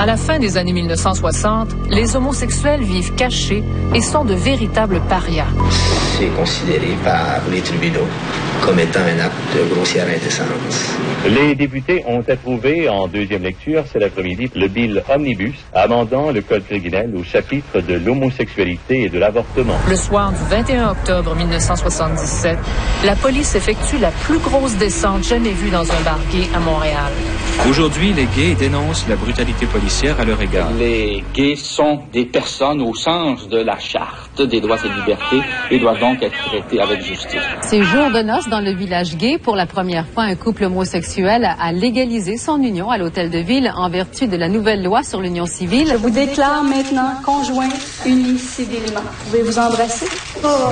À la fin des années 1960, les homosexuels vivent cachés et sont de véritables parias. C'est considéré par les tribunaux comme étant un acte de grossière indécence. Les députés ont approuvé en deuxième lecture cet après-midi le bill Omnibus amendant le code criminel au chapitre de l'homosexualité et de l'avortement. Le soir du 21 octobre 1977, la police effectue la plus grosse descente jamais vue dans un bar gay à Montréal. Aujourd'hui, les gays dénoncent la brutalité policière à leur égard. Les gays sont des personnes au sens de la Charte des droits et libertés et doivent donc être traités avec justice. C'est jour de noces dans le village gay. Pour la première fois, un couple homosexuel a légalisé son union à l'hôtel de ville en vertu de la nouvelle loi sur l'union civile. Je vous déclare maintenant conjoints unis civilement. Vous pouvez vous embrasser? Oh.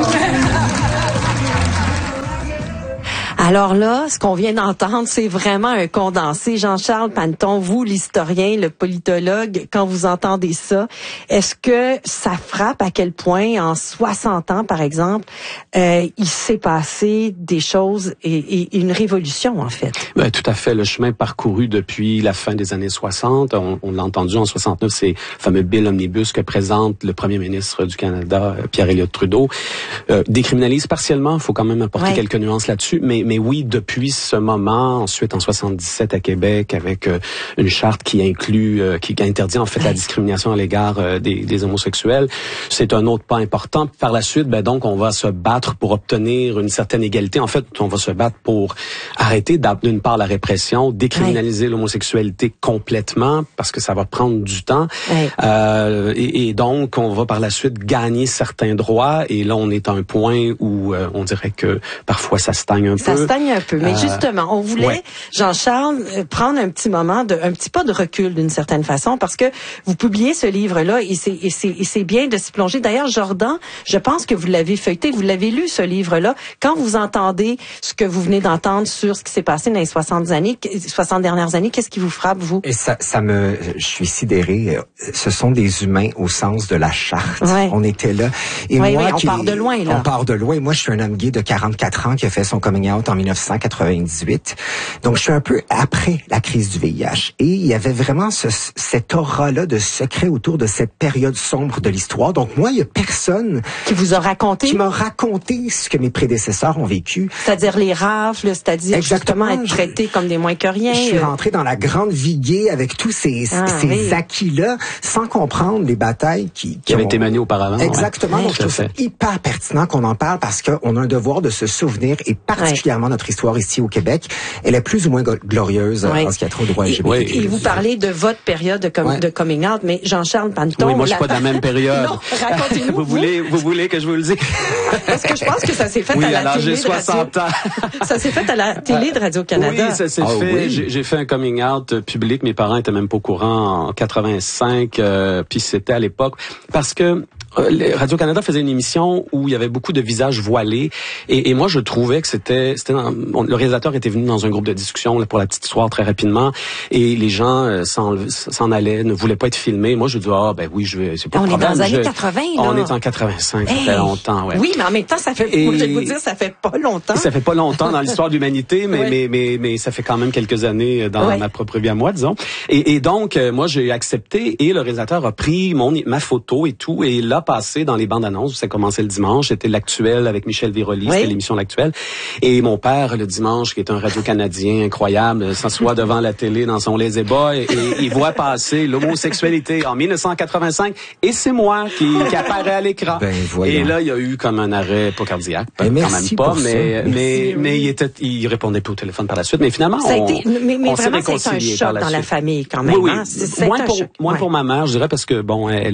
Alors là, ce qu'on vient d'entendre, c'est vraiment un condensé. Jean-Charles Panneton, vous, l'historien, le politologue, quand vous entendez ça, est-ce que ça frappe à quel point, en 60 ans, par exemple, il s'est passé des choses et une révolution, en fait? Ben, tout à fait. Le chemin parcouru depuis la fin des années 60. On l'a entendu en 69, c'est le fameux Bill Omnibus que présente le premier ministre du Canada, Pierre Elliott Trudeau. Décriminalise partiellement, il faut quand même apporter quelques nuances là-dessus, mais oui, depuis ce moment, ensuite en 77 à Québec, avec une charte qui inclut, qui interdit en fait la discrimination à l'égard des homosexuels, c'est un autre pas important. Par la suite, donc on va se battre pour obtenir une certaine égalité. En fait, on va se battre pour arrêter d'une part la répression, décriminaliser l'homosexualité complètement, parce que ça va prendre du temps. Et donc, on va par la suite gagner certains droits. Et là, on est à un point où on dirait que parfois ça stagne un peu. Un peu, mais justement, on voulait, Jean-Charles, prendre un petit moment, un petit pas de recul d'une certaine façon, parce que vous publiez ce livre-là et c'est bien de s'y plonger. D'ailleurs, Jordan, je pense que vous l'avez feuilleté, vous l'avez lu, ce livre-là. Quand vous entendez ce que vous venez d'entendre sur ce qui s'est passé dans les 60 dernières années, qu'est-ce qui vous frappe, vous? Et je suis sidéré. Ce sont des humains au sens de la charte. On était là. Et moi, on part de loin, là. On part de loin. Moi, je suis un homme gay de 44 ans qui a fait son coming out en 1998. Donc, je suis un peu après la crise du VIH. Et il y avait vraiment cette aura-là de secret autour de cette période sombre de l'histoire. Donc, moi, il y a personne qui vous a raconté, qui m'a raconté ce que mes prédécesseurs ont vécu. C'est-à-dire les rafles, c'est-à-dire justement être traité comme des moins que rien. Je suis rentré dans la grande vie gay avec tous ces acquis-là, sans comprendre les batailles qui avaient été menées auparavant. Exactement. Donc, je trouve ça hyper pertinent qu'on en parle parce qu'on a un devoir de se souvenir, et particulièrement notre histoire ici au Québec, elle est plus ou moins glorieuse en ce qui a trop de droits LGBT. Et vous parlez de votre période de coming out, mais Jean-Charles Panneton... Oui, moi, je suis pas de la même période. Non, racontez-nous. Vous voulez que je vous le dise? Parce que je pense que ça s'est fait à la télé. J'ai 60 ans. Ça s'est fait à la télé de Radio-Canada. Oui, ça s'est fait. Oui. J'ai fait un coming out public. Mes parents étaient même pas au courant en 85. Puis c'était à l'époque parce que Radio-Canada faisait une émission où il y avait beaucoup de visages voilés et moi je trouvais que le réalisateur était venu dans un groupe de discussion là, pour la petite histoire très rapidement et les gens s'en allaient, ne voulaient pas être filmés. Moi je dis c'est pas de problème. On est dans les années 80 là. On est en 85, ça fait longtemps, Oui, mais en même temps ça fait je vais vous dire ça fait pas longtemps. Ça fait pas longtemps dans l'histoire de l'humanité mais ça fait quand même quelques années dans ma propre vie à moi, disons. Et donc moi j'ai accepté et le réalisateur a pris ma photo et tout et là passé dans les bandes annonces. Ça commençait le dimanche. C'était l'Actuel avec Michel Viroli. C'était l'émission L'Actuel. Et mon père, le dimanche, qui est un radio-canadien incroyable, s'assoit devant la télé dans son lazy boy et il voit passer l'homosexualité en 1985 et c'est moi qui apparaît à l'écran. Et là, il y a eu comme un arrêt pas cardiaque. Quand même pas, mais il répondait plus au téléphone par la suite. Mais finalement, on s'est réconcilié par la suite. Dans la famille quand même. Oui. Hein? Moins pour ma mère, je dirais, parce que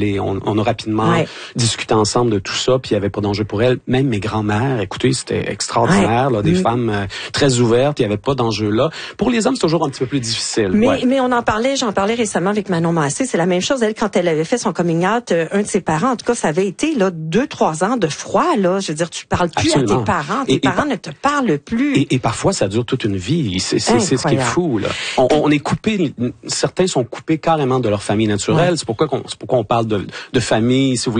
on a rapidement discuter ensemble de tout ça, puis il y avait pas d'enjeu pour elle. Même mes grands-mères, écoutez, c'était extraordinaire, là, des femmes très ouvertes, il y avait pas d'enjeu là. Pour les hommes, c'est toujours un petit peu plus difficile. Mais j'en parlais récemment avec Manon Massé, c'est la même chose. Elle, quand elle avait fait son coming out, un de ses parents, en tout cas, ça avait été là 2-3 ans de froid, là. Je veux dire, tu parles plus à tes parents, tes parents ne te parlent plus. Et parfois, ça dure toute une vie. C'est ce qui est fou, là. On est coupé, certains sont coupés carrément de leur famille naturelle. C'est pourquoi on parle de famille, si vous voulez,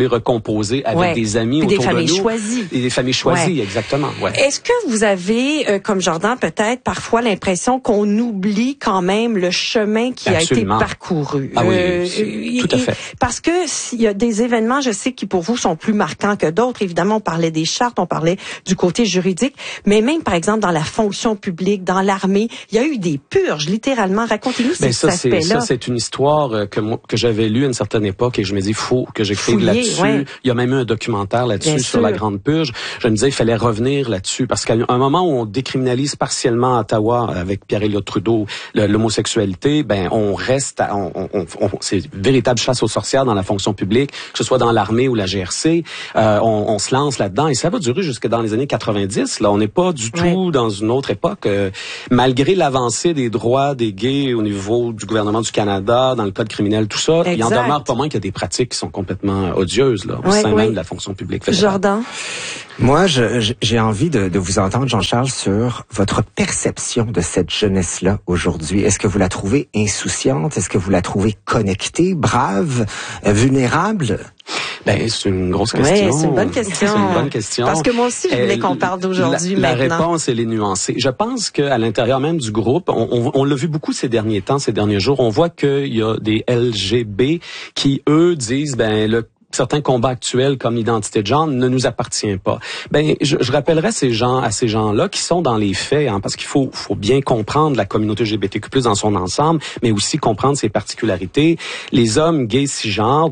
les recomposer avec des amis autour de nous. Des familles choisies. Et des familles choisies, exactement. Ouais. Est-ce que vous avez, comme Jordan, peut-être parfois l'impression qu'on oublie quand même le chemin qui a été parcouru? Ah oui, tout à fait. Parce que il y a des événements, je sais, qui pour vous sont plus marquants que d'autres. Évidemment, on parlait des chartes, on parlait du côté juridique, mais même, par exemple, dans la fonction publique, dans l'armée, il y a eu des purges, littéralement. Racontez-nous cet aspect-là. Ça, c'est une histoire que j'avais lue à une certaine époque et je me dis, faut que j'écrive là-dessus. Ouais. Il y a même eu un documentaire là-dessus sur la Grande Purge. Je me disais, il fallait revenir là-dessus parce qu'à un moment où on décriminalise partiellement à Ottawa avec Pierre-Éliott Trudeau l'homosexualité, ben on reste, c'est une véritable chasse aux sorcières dans la fonction publique, que ce soit dans l'armée ou la GRC. On se lance là-dedans et ça va durer jusque dans les années 90. Là, on n'est pas du tout dans une autre époque. Malgré l'avancée des droits des gays au niveau du gouvernement du Canada, dans le code criminel, tout ça, il en demeure pas moins qu'il y a des pratiques qui sont complètement odieuses là, au sein même de la fonction publique fédérale. Jordan? Moi, j'ai envie de vous entendre, Jean-Charles, sur votre perception de cette jeunesse-là aujourd'hui. Est-ce que vous la trouvez insouciante? Est-ce que vous la trouvez connectée, brave, vulnérable? Ben, c'est une grosse question. Oui, c'est une bonne question. C'est une bonne question. Parce que moi aussi, je voulais qu'on parle d'aujourd'hui maintenant. La réponse, elle est nuancée. Je pense qu'à l'intérieur même du groupe, on l'a vu beaucoup ces derniers temps, ces derniers jours, on voit qu'il y a des LGB qui, eux, disent, certains combats actuels comme l'identité de genre ne nous appartient pas. Ben, je rappellerai à ces gens-là qui sont dans les faits, parce qu'il faut bien comprendre la communauté LGBTQ+ dans son ensemble, mais aussi comprendre ses particularités. Les hommes gays cisgenres,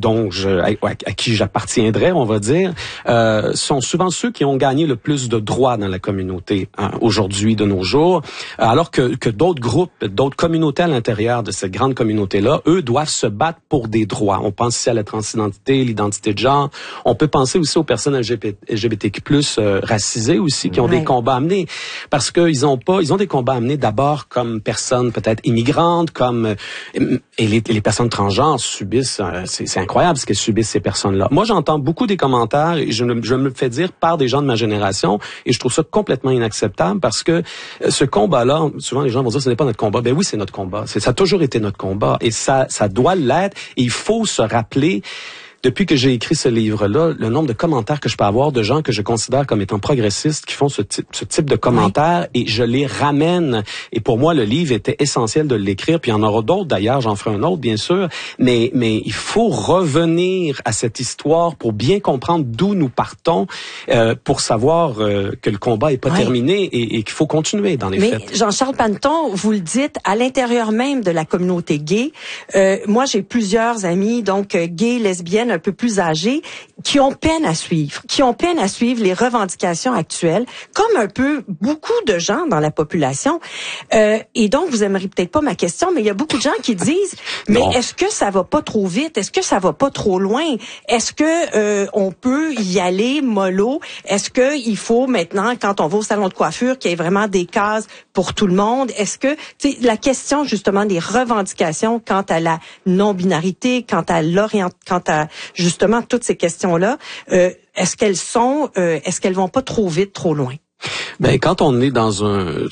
à qui j'appartiendrais, on va dire, sont souvent ceux qui ont gagné le plus de droits dans la communauté aujourd'hui, de nos jours, alors que d'autres groupes, d'autres communautés à l'intérieur de cette grande communauté-là, eux doivent se battre pour des droits. On pense ici à la transidentité, l'identité de genre. On peut penser aussi aux personnes LGBTQ+, racisées aussi, qui ont des combats à mener. Parce qu'ils ont des combats à mener d'abord comme personnes peut-être immigrantes, et les personnes transgenres subissent, c'est incroyable ce qu'elles subissent ces personnes-là. Moi, j'entends beaucoup des commentaires et je me le fais dire par des gens de ma génération et je trouve ça complètement inacceptable parce que ce combat-là, souvent les gens vont dire ce n'est pas notre combat. Ben oui, c'est notre combat. Ça a toujours été notre combat et ça doit l'être. Et il faut se rappeler. Depuis que j'ai écrit ce livre-là, le nombre de commentaires que je peux avoir de gens que je considère comme étant progressistes qui font ce type de commentaires et je les ramène. Et pour moi, le livre était essentiel de l'écrire. Puis il y en aura d'autres d'ailleurs, j'en ferai un autre bien sûr. Mais il faut revenir à cette histoire pour bien comprendre d'où nous partons, pour savoir que le combat est pas terminé et qu'il faut continuer dans les faits. Mais Jean-Charles Panneton, vous le dites, à l'intérieur même de la communauté gay, moi j'ai plusieurs amis, donc gays, lesbiennes, un peu plus âgés, qui ont peine à suivre les revendications actuelles, comme un peu beaucoup de gens dans la population. Et donc, vous aimeriez peut-être pas ma question, mais il y a beaucoup de gens qui disent, mais est-ce que ça va pas trop vite? Est-ce que ça va pas trop loin? Est-ce que on peut y aller mollo? Est-ce que il faut maintenant, quand on va au salon de coiffure, qu'il y ait vraiment des cases pour tout le monde? Est-ce que, tu sais, la question justement des revendications quant à la non-binarité, quant à justement toutes ces questions-là, est-ce qu'elles vont pas trop vite, trop loin? Ben quand on est dans un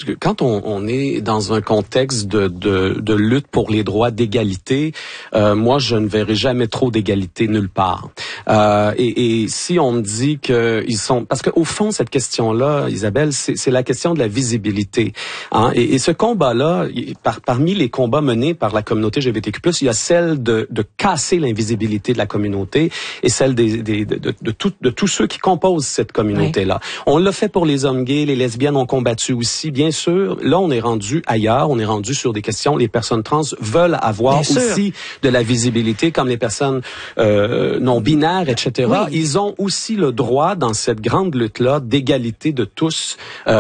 contexte de lutte pour les droits d'égalité, moi je ne verrai jamais trop d'égalité nulle part. Et si on me dit que ils sont, parce qu'au fond cette question-là, Isabelle, c'est la question de la visibilité. Hein? Et ce combat-là, parmi les combats menés par la communauté LGBTQ+, il y a celle de casser l'invisibilité de la communauté et celle de tous ceux qui composent cette communauté-là. On l'a fait pour les hommes gays, les lesbiennes ont combattu aussi, bien sûr. Là, on est rendu ailleurs, on est rendu sur des questions. Les personnes trans veulent avoir aussi de la visibilité, comme les personnes non-binaires, etc. Oui. Ils ont aussi le droit, dans cette grande lutte-là, d'égalité de tous,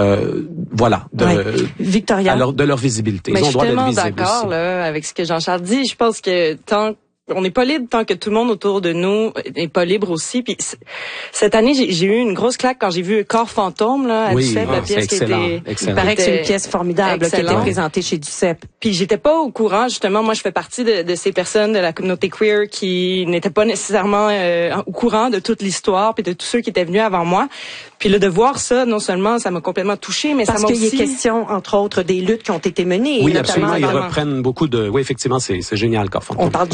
Victoria, de leur visibilité. Ils ont le droit d'être visibles. Je suis tellement d'accord là, avec ce que Jean-Charles dit. Je pense que on n'est pas libre tant que tout le monde autour de nous n'est pas libre aussi. Puis cette année, j'ai eu une grosse claque quand j'ai vu Corps fantôme là à Duceppe, la pièce qui était. Il paraît que c'est une pièce formidable qui était présentée chez Duceppe. Puis j'étais pas au courant justement. Moi, je fais partie de ces personnes de la communauté queer qui n'étaient pas nécessairement au courant de toute l'histoire puis de tous ceux qui étaient venus avant moi. Puis là, de voir ça, non seulement ça m'a complètement touchée, mais ça m'a aussi... Parce qu'il y a question, entre autres, des luttes qui ont été menées. Oui, absolument. Ils reprennent beaucoup de... Oui, effectivement, c'est génial, Corps fantôme. On parle du sida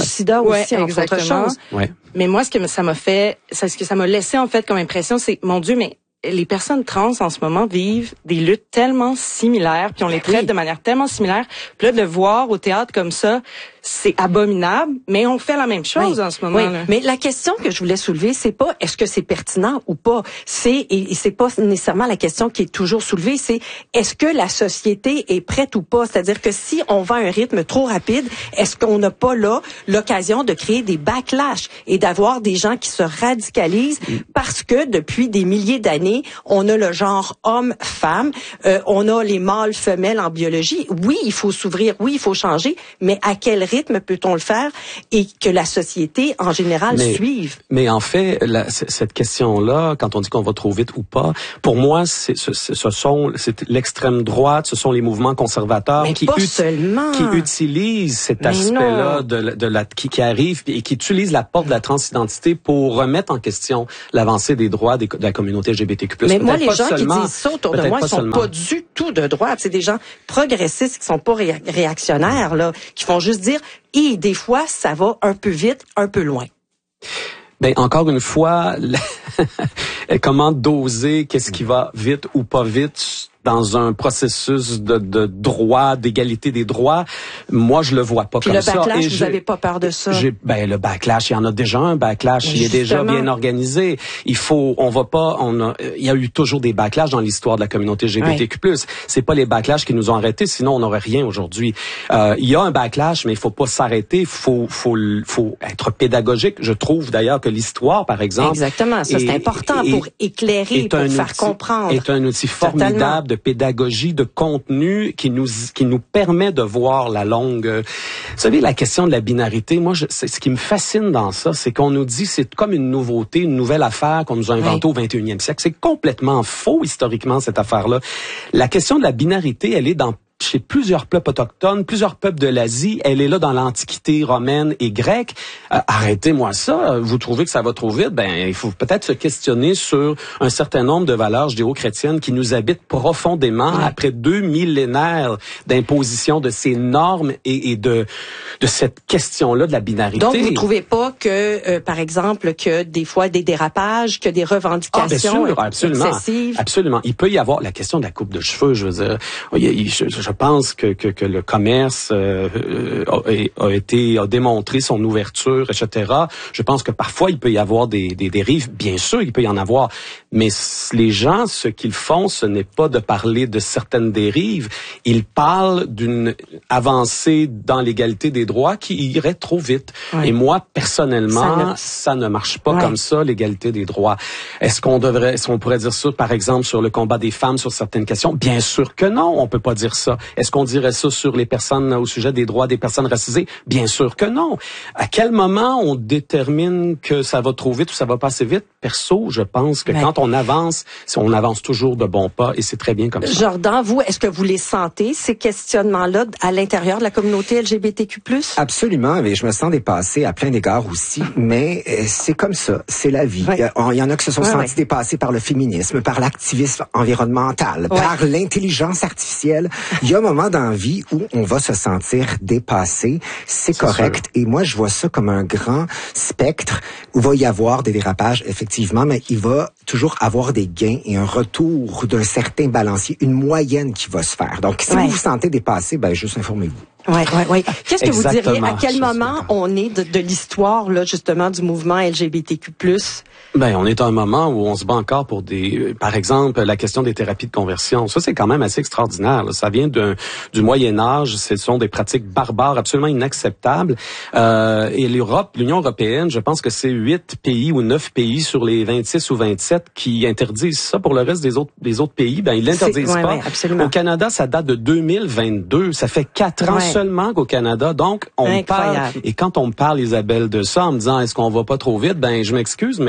aussi, entre autres choses. Ouais. Mais moi, ce que ça m'a laissé en fait comme impression, c'est, mon Dieu, mais les personnes trans en ce moment vivent des luttes tellement similaires, puis on les traite de manière tellement similaire. Puis là, de le voir au théâtre comme ça, c'est abominable, mais on fait la même chose en ce moment. Oui. Mais la question que je voulais soulever, c'est pas est-ce que c'est pertinent ou pas. Et c'est pas nécessairement la question qui est toujours soulevée, c'est est-ce que la société est prête ou pas. C'est-à-dire que si on va à un rythme trop rapide, est-ce qu'on n'a pas là l'occasion de créer des backlash et d'avoir des gens qui se radicalisent parce que depuis des milliers d'années, on a le genre homme-femme, on a les mâles-femelles en biologie. Oui, il faut s'ouvrir, oui, il faut changer, mais à quel rythme peut-on le faire et que la société en général suive? Mais en fait, cette question-là, quand on dit qu'on va trop vite ou pas, pour moi, c'est l'extrême droite, ce sont les mouvements conservateurs qui utilisent cet aspect-là qui arrive et qui utilisent la porte de la transidentité pour remettre en question l'avancée des droits de la communauté LGBTQ+. Mais moi, les gens qui disent ça autour de moi, ils sont pas du tout de droite. C'est des gens progressistes qui sont pas réactionnaires, là, qui font juste dire, et des fois, ça va un peu vite, un peu loin. Ben, encore une fois, comment doser qu'est-ce qui va vite ou pas vite dans un processus de droit, d'égalité des droits, moi je le vois pas comme ça. Puis le backlash, vous avez pas peur de ça? Le backlash, il y en a déjà un backlash, il est déjà bien organisé. Il y a eu toujours des backlash dans l'histoire de la communauté LGBTQ+. C'est pas les backlash qui nous ont arrêtés, sinon on n'aurait rien aujourd'hui. Il y a un backlash, mais il faut pas s'arrêter, faut être pédagogique. Je trouve d'ailleurs que l'histoire, par exemple, exactement, ça c'est important pour éclairer, pour faire comprendre. Est un outil formidable de pédagogie, de contenu qui nous permet de voir la longue. Vous savez, la question de la binarité, moi, c'est ce qui me fascine dans ça, c'est qu'on nous dit c'est comme une nouveauté, une nouvelle affaire qu'on nous a inventée au 21e siècle. C'est complètement faux historiquement cette affaire-là. La question de la binarité, elle est chez plusieurs peuples autochtones, plusieurs peuples de l'Asie, elle est là dans l'Antiquité romaine et grecque. Arrêtez-moi ça. Vous trouvez que ça va trop vite? Ben, il faut peut-être se questionner sur un certain nombre de valeurs judéo-chrétiennes qui nous habitent profondément après 2 millénaires d'imposition de ces normes et de cette question-là de la binarité. Donc, vous trouvez pas que, par exemple, que des fois des dérapages, que des revendications excessives? Absolument. Il peut y avoir la question de la coupe de cheveux, je veux dire. Je pense que le commerce a démontré son ouverture, etc. Je pense que parfois il peut y avoir des dérives. Bien sûr, il peut y en avoir. Mais les gens, ce qu'ils font, ce n'est pas de parler de certaines dérives. Ils parlent d'une avancée dans l'égalité des droits qui irait trop vite. Et moi, personnellement, ça ne marche pas comme ça, l'égalité des droits. Est-ce qu'on pourrait dire ça, par exemple, sur le combat des femmes, sur certaines questions? Bien sûr que non, on peut pas dire ça. Est-ce qu'on dirait ça sur les personnes au sujet des droits des personnes racisées? Bien sûr que non. À quel moment on détermine que ça va trop vite ou ça va pas assez vite? Perso, je pense que quand on avance toujours de bons pas et c'est très bien comme ça. Jordan, vous, est-ce que vous les sentez, ces questionnements-là, à l'intérieur de la communauté LGBTQ+? Absolument, mais je me sens dépassée à plein d'égards aussi, mais c'est comme ça, c'est la vie. Il y en a qui se sont sentis dépassés par le féminisme, par l'activisme environnemental, par l'intelligence artificielle. Il y a un moment dans la vie où on va se sentir dépassé, c'est correct. Sûr. Et moi, je vois ça comme un grand spectre où va y avoir des dérapages, effectivement, mais il va toujours avoir des gains et un retour d'un certain balancier, une moyenne qui va se faire. Donc, si vous vous sentez dépassé, juste informez-vous. Oui. Qu'est-ce que vous diriez? À quel moment on est de l'histoire, là, justement, du mouvement LGBTQ+? On est à un moment où on se bat encore pour par exemple, la question des thérapies de conversion. Ça, c'est quand même assez extraordinaire, là. Ça vient du Moyen-Âge. Ce sont des pratiques barbares, absolument inacceptables. Et l'Union européenne, je pense que c'est 8 pays ou 9 pays sur les 26 ou 27 qui interdisent ça. Pour le reste des autres pays, ils l'interdisent pas. Au Canada, ça date de 2022. Ça fait 4 ans seulement qu'au Canada. Donc, on parle. Et quand on me parle, Isabelle, de ça, en me disant, est-ce qu'on va pas trop vite? Je m'excuse, mais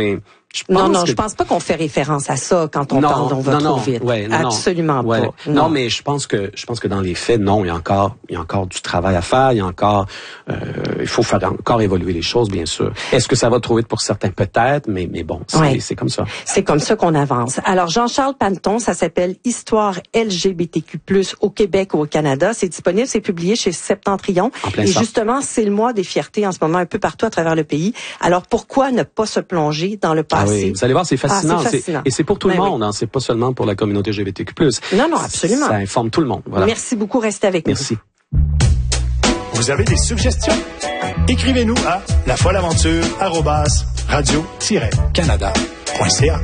Je pense pas qu'on fait référence à ça quand on parle d'on va trop vite. Absolument pas. Non, mais je pense que dans les faits, non, il y a encore du travail à faire, il y a encore, il faut faire encore évoluer les choses, bien sûr. Est-ce que ça va trop vite pour certains? Peut-être, mais bon, c'est comme ça. C'est comme ça qu'on avance. Alors, Jean-Charles Panneton, ça s'appelle Histoire LGBTQ+, au Québec ou au Canada. C'est disponible, c'est publié chez Septentrion. Et justement, c'est le mois des fiertés en ce moment un peu partout à travers le pays. Alors, pourquoi ne pas se plonger dans le passé? Ah oui, vous allez voir, c'est fascinant. Et c'est pour tout le monde, hein. C'est pas seulement pour la communauté LGBTQ+. Non, absolument. Ça informe tout le monde. Voilà. Merci beaucoup, restez avec nous. Merci. Vous avez des suggestions? Écrivez-nous à lafollaventure@radio-canada.ca.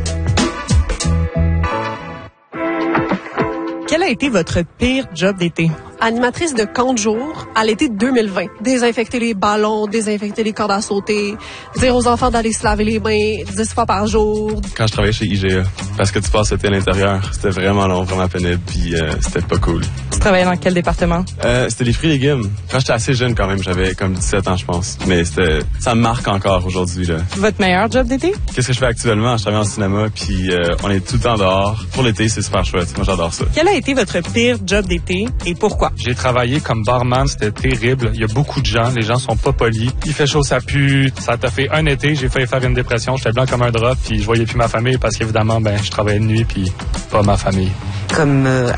Quel a été votre pire job d'été? Animatrice de camp de jour à l'été 2020. Désinfecter les ballons, désinfecter les cordes à sauter, dire aux enfants d'aller se laver les mains 10 fois par jour. Quand je travaillais chez IGA, parce que tu passes l'été à l'intérieur, c'était vraiment long, vraiment pénible, puis c'était pas cool. Tu travaillais dans quel département? C'était les fruits et légumes. Quand j'étais assez jeune quand même, j'avais comme 17 ans je pense, mais ça me marque encore aujourd'hui là. Votre meilleur job d'été? Qu'est-ce que je fais actuellement? Je travaille en cinéma, puis on est tout le temps dehors. Pour l'été, c'est super chouette. Moi, j'adore ça. Quel a été votre pire job d'été et pourquoi? J'ai travaillé comme barman, c'était terrible. Il y a beaucoup de gens, les gens sont pas polis. Il fait chaud, ça pue. Ça t'a fait un été, j'ai failli faire une dépression. J'étais blanc comme un drap, puis je voyais plus ma famille parce qu'évidemment, je travaillais de nuit, puis pas ma famille. Comme